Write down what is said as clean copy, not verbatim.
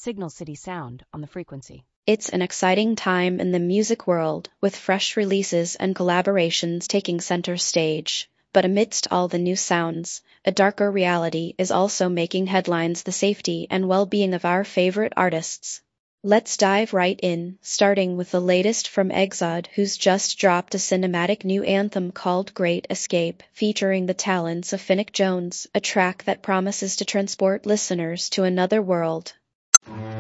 Signal City Sound on the frequency. It's an exciting time in the music world, with fresh releases and collaborations taking center stage. But amidst all the new sounds, a darker reality is also making headlines: the safety and well-being of our favorite artists. Let's dive right in, starting with the latest from Exod, who's just dropped a cinematic new anthem called Great Escape, featuring the talents of Finnick Jones, a track that promises to transport listeners to another world.